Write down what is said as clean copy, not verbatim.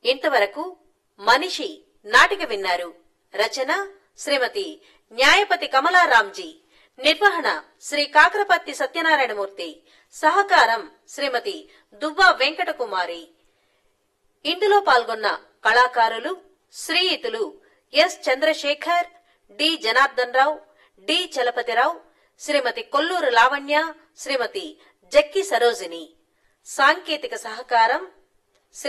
ఇంతవరకు మనిషి నాటిక విన్నారు. రచన శ్రీమతి న్యాయపతి కమలారాంజీ. నిర్వహణ శ్రీ కాకరపత్తి సత్యనారాయణమూర్తి. సహకారం శ్రీమతి దువ్వా వెంకటకుమారి. ఇందులో పాల్గొన్న కళాకారులు శ్రీయుతులు yes Chandrasekhar, D Janardhan Rao, D Chalapathirao, శ్రీమతి కొల్లూరు లావణ్య, శ్రీమతి జక్కి సరోజిని. సాంకేతిక సహకారం